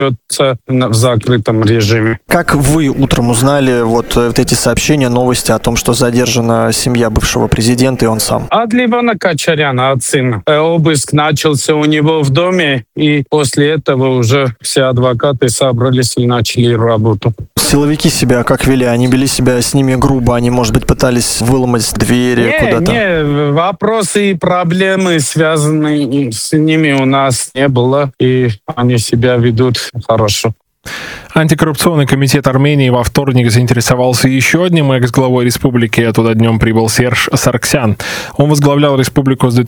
в закрытом режиме. Как вы утром узнали вот эти сообщения, новости о том, что задержана семья бывшего президента и он сам? От Левона Качаряна, от сына. Обыск начался у него в доме, и после этого уже все адвокаты собрались и начали работу. Силовики себя как вели? Они вели себя с ними грубо? Они, может быть, пытались выломать двери куда-то? Не, вопросы и проблемы, связанные с ними, у нас не было, и они себя ведут хорошо. Антикоррупционный комитет Армении во вторник заинтересовался еще одним экс-главой республики. Туда днем прибыл Серж Саргсян. Он возглавлял республику с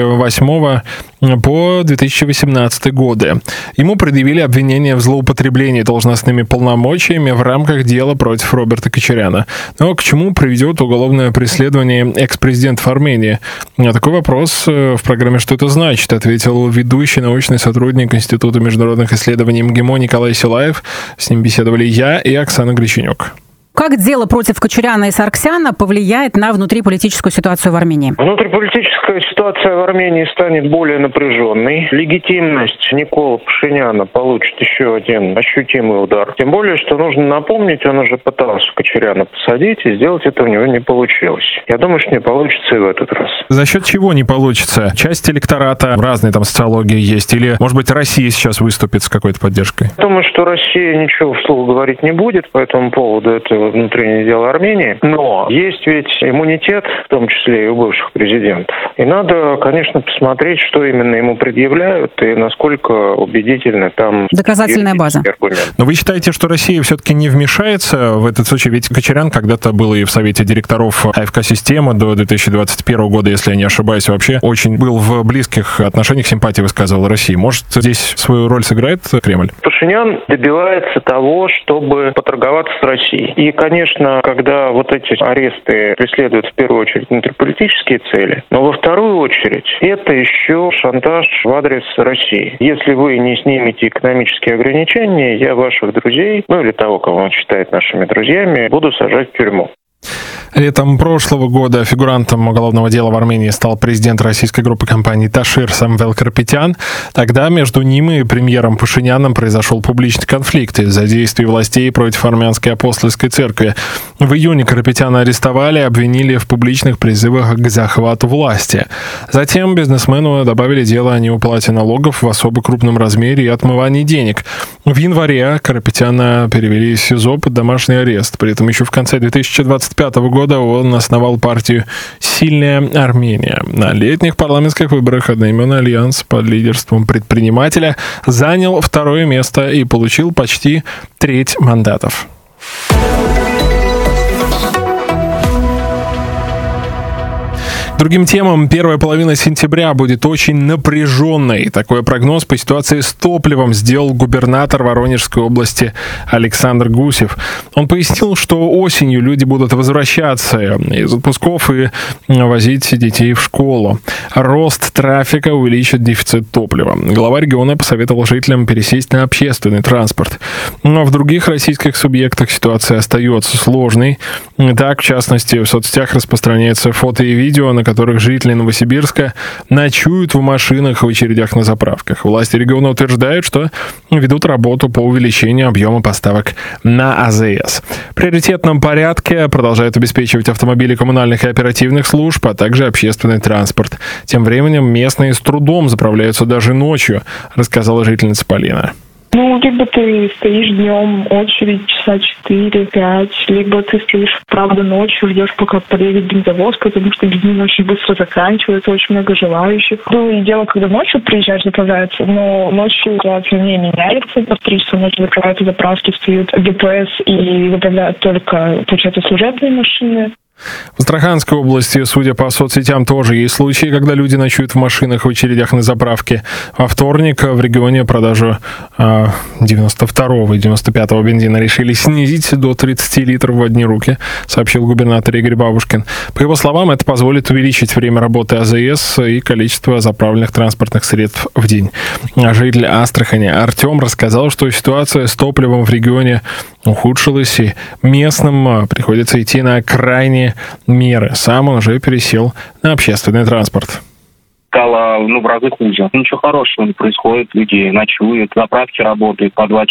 2008 по 2018 годы. Ему предъявили обвинение в злоупотреблении должностными полномочиями в рамках дела против Роберта Качаряна. Но к чему приведет уголовное преследование экс-президентов Армении? На такой вопрос в программе «Что это значит?» ответил ведущий научный сотрудник Института международных исследований МГИМО Николай Силаев. С ним беседовали я и Оксана Греченюк. Как дело против Качаряна и Саргсяна повлияет на внутриполитическую ситуацию в Армении? Внутриполитическая ситуация в Армении станет более напряженной. Легитимность Никола Пашиняна получит еще один ощутимый удар. Тем более, что нужно напомнить, он уже пытался Качаряна посадить, и сделать это у него не получилось. Я думаю, что не получится и в этот раз. За счет чего не получится? Часть электората, разные там социологии есть, или, может быть, Россия сейчас выступит с какой-то поддержкой? Думаю, что Россия ничего вслух говорить не будет по этому поводу. Это внутреннее дело Армении. Но есть ведь иммунитет, в том числе и у бывших президентов. И надо, конечно, посмотреть, что именно ему предъявляют и насколько убедительны там доказательная база. Аргументы. Но вы считаете, что Россия все-таки не вмешается в этот случай? Ведь Качарян когда-то был и в Совете директоров АФК-системы до 2021 года, если я не ошибаюсь, вообще очень был в близких отношениях, симпатии высказывал России. Может, здесь свою роль сыграет Кремль? Пашинян добивается того, чтобы поторговаться с Россией. И, конечно, когда вот эти аресты преследуют в первую очередь внутриполитические цели, но во вторую очередь это еще шантаж в адрес России. Если вы не снимете экономические ограничения, я ваших друзей, или того, кого он считает нашими друзьями, буду сажать в тюрьму. Летом прошлого года фигурантом уголовного дела в Армении стал президент российской группы компаний «Ташир» Самвел Карапетян. Тогда между ним и премьером Пашиняном произошел публичный конфликт из-за действий властей против армянской апостольской церкви. В июне Карапетяна арестовали и обвинили в публичных призывах к захвату власти. Затем бизнесмену добавили дело о неуплате налогов в особо крупном размере и отмывании денег. В январе Карапетяна перевели из СИЗО под домашний арест. При этом еще в конце 2025 года он основал партию «Сильная Армения». На летних парламентских выборах одноименный альянс под лидерством предпринимателя занял второе место и получил почти треть мандатов. Другим темам, первая половина сентября будет очень напряженной. Такой прогноз по ситуации с топливом сделал губернатор Воронежской области Александр Гусев. Он пояснил, что осенью люди будут возвращаться из отпусков и возить детей в школу. Рост трафика увеличит дефицит топлива. Глава региона посоветовал жителям пересесть на общественный транспорт. Но в других российских субъектах ситуация остается сложной. Так, в частности, в соцсетях распространяются фото и видео, на которых жители Новосибирска ночуют в машинах в очередях на заправках. Власти региона утверждают, что ведут работу по увеличению объема поставок на АЗС. В приоритетном порядке продолжают обеспечивать автомобили коммунальных и оперативных служб, а также общественный транспорт. Тем временем местные с трудом заправляются даже ночью, рассказала жительница Полина. Либо ты стоишь днем, очередь часа 4-5, либо ты стоишь, правда, ночью, ждешь, пока подъедет бензовоз, потому что бензин очень быстро заканчивается, очень много желающих. И дело, когда ночью приезжаешь, заправляются, но ночью ситуация не меняется. В 3 часа ночи закрываются заправки, встают ДПС и заправляют только, получается, служебные машины. В Астраханской области, судя по соцсетям, тоже есть случаи, когда люди ночуют в машинах в очередях на заправке. Во вторник в регионе продажу 92-го и 95-го бензина решили снизить до 30 литров в одни руки, сообщил губернатор Игорь Бабушкин. По его словам, это позволит увеличить время работы АЗС и количество заправленных транспортных средств в день. Житель Астрахани Артем рассказал, что ситуация с топливом в регионе ухудшилась, и местным приходится идти на крайние меры. Сам он уже пересел на общественный транспорт. стало в разы хуже. Ничего хорошего не происходит. Люди ночуют, заправки работают по 2